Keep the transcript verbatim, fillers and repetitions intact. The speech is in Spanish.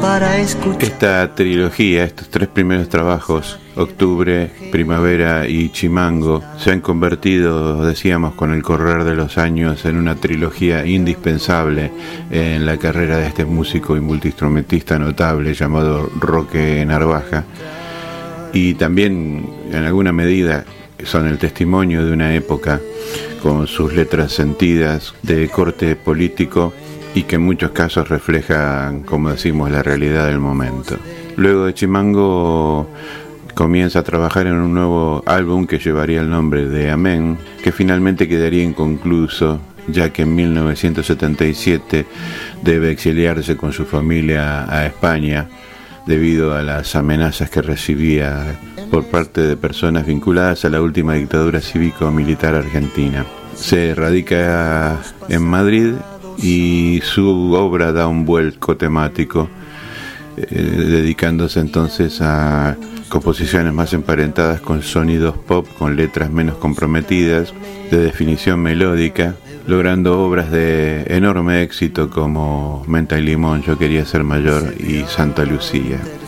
para escuchar. Esta trilogía, estos tres primeros trabajos, Octubre, Primavera y Chimango, se han convertido, decíamos, con el correr de los años en una trilogía indispensable en la carrera de este músico y multiinstrumentista notable llamado Roque Narvaja, y también en alguna medida son el testimonio de una época con sus letras sentidas de corte político y que en muchos casos reflejan, como decimos, la realidad del momento. Luego de Chimango comienza a trabajar en un nuevo álbum que llevaría el nombre de Amén, que finalmente quedaría inconcluso, ya que en mil novecientos setenta y siete debe exiliarse con su familia a España debido a las amenazas que recibía por parte de personas vinculadas a la última dictadura cívico-militar argentina. Se radica en Madrid y su obra da un vuelco temático, eh, dedicándose entonces a composiciones más emparentadas con sonidos pop, con letras menos comprometidas, de definición melódica, logrando obras de enorme éxito como Menta y Limón, Yo quería ser mayor y Santa Lucía.